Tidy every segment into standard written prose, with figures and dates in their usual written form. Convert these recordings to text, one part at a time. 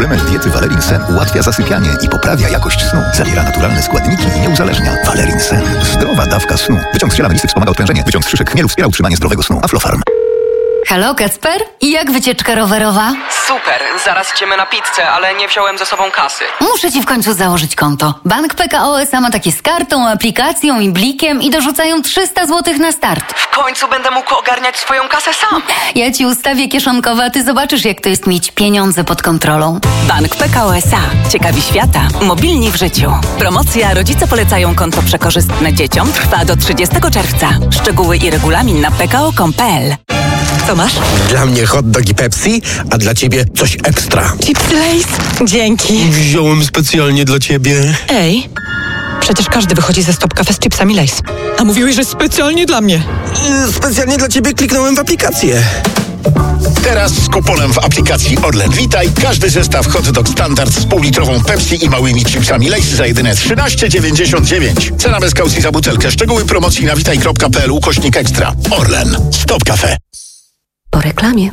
Suplement diety Valerin Sen ułatwia zasypianie i poprawia jakość snu. Zawiera naturalne składniki i nie uzależnia. Valerin Sen. Zdrowa dawka snu. Wyciąg z ziela melisy wspomaga odprężenie. Wyciąg z szyszek chmielu wspiera utrzymanie zdrowego snu. Aflofarm. Halo, Kacper? I jak wycieczka rowerowa? Super, zaraz idziemy na pizzę, ale nie wziąłem ze sobą kasy. Muszę ci w końcu założyć konto. Bank PKO SA ma takie z kartą, aplikacją i blikiem i dorzucają 300 zł na start. W końcu będę mógł ogarniać swoją kasę sam. Ja ci ustawię kieszonkowe, a ty zobaczysz, jak to jest mieć pieniądze pod kontrolą. Bank PKO SA. Ciekawi świata. Mobilni w życiu. Promocja Rodzice polecają konto przekorzystne dzieciom trwa do 30 czerwca. Szczegóły i regulamin na pko.com.pl. Co masz? Dla mnie hot dog i Pepsi, a dla ciebie coś ekstra. Chipsy Lay's? Dzięki. Wziąłem specjalnie dla ciebie. Ej, przecież każdy wychodzi ze Stop Cafe z chipsami Lay's. A mówiłeś, że specjalnie dla mnie. Specjalnie dla ciebie kliknąłem w aplikację. Teraz z kuponem w aplikacji Orlen Witaj każdy zestaw hot dog standard z półlitrową Pepsi i małymi chipsami Lay's za jedyne 13,99. Cena bez kaucji za butelkę. Szczegóły promocji na witaj.pl/ekstra. Orlen. Stop Cafe. Po reklamie.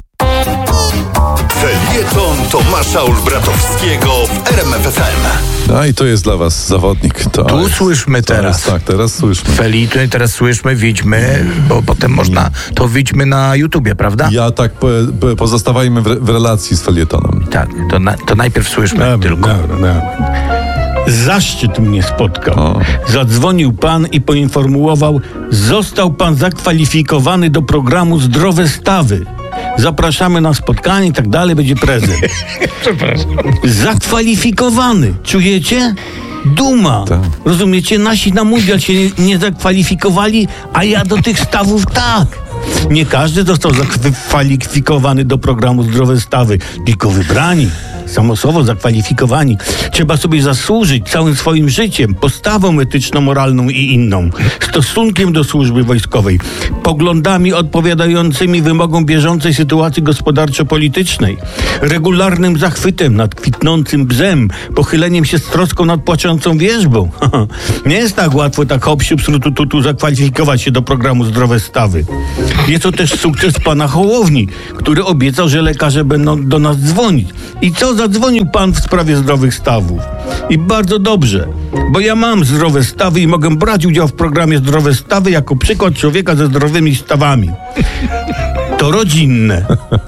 Felieton Tomasza Olbratowskiego w RMF FM. No i to jest dla was zawodnik. Tu słyszmy teraz. Tak, teraz słyszmy. Feliton, teraz słyszmy, widźmy, bo potem można to widźmy na YouTubie, prawda? Ja tak pozostawajmy w relacji z felietonem. Tak, to najpierw słyszmy tylko. Dobra. Zaszczyt mnie spotkał. Zadzwonił pan i poinformował, został pan zakwalifikowany do programu Zdrowe Stawy. Zapraszamy na spotkanie i tak dalej, będzie prezent. Przepraszam. Zakwalifikowany, czujecie? Duma. Tak. Rozumiecie? Nasi na mundial się nie zakwalifikowali, a ja do tych stawów tak. Nie każdy został zakwalifikowany do programu Zdrowe Stawy, tylko wybrani. Samosowo zakwalifikowani. Trzeba sobie zasłużyć całym swoim życiem, postawą etyczno-moralną i inną, stosunkiem do służby wojskowej, poglądami odpowiadającymi wymogom bieżącej sytuacji gospodarczo-politycznej, regularnym zachwytem nad kwitnącym bzem, pochyleniem się z troską nad płaczącą wierzbą. Nie jest tak łatwo tak hop-siup srutututu zakwalifikować się do programu Zdrowe Stawy. Jest to też sukces pana Hołowni, który obiecał, że lekarze będą do nas dzwonić. I co zadzwonił pan w sprawie zdrowych stawów? I bardzo dobrze, bo ja mam zdrowe stawy i mogę brać udział w programie Zdrowe Stawy jako przykład człowieka ze zdrowymi stawami. To rodzinne.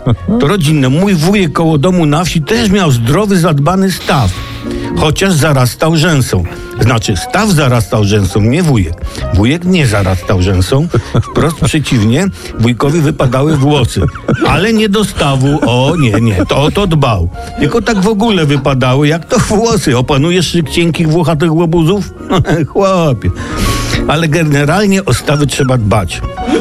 Mój wujek koło domu na wsi też miał zdrowy, zadbany staw. Chociaż zarastał rzęsą. Znaczy, staw zarastał rzęsą, nie wujek. Wujek nie zarastał rzęsą. Wprost przeciwnie, wujkowi wypadały włosy. Ale nie do stawu, nie, to dbał. Tylko tak w ogóle wypadały, jak to włosy. Opanujesz szyk cienkich, włochatych łobuzów? Chłopie. Ale generalnie o stawy trzeba dbać.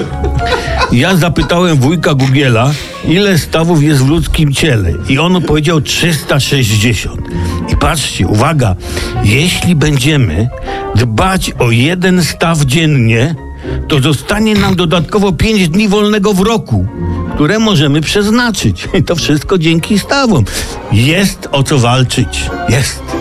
Ja zapytałem wujka Gugiela, ile stawów jest w ludzkim ciele. I on powiedział 360. I patrzcie, uwaga, jeśli będziemy dbać o 1 staw dziennie, to zostanie nam dodatkowo 5 dni wolnego w roku, które możemy przeznaczyć. I to wszystko dzięki stawom. Jest o co walczyć. Jest.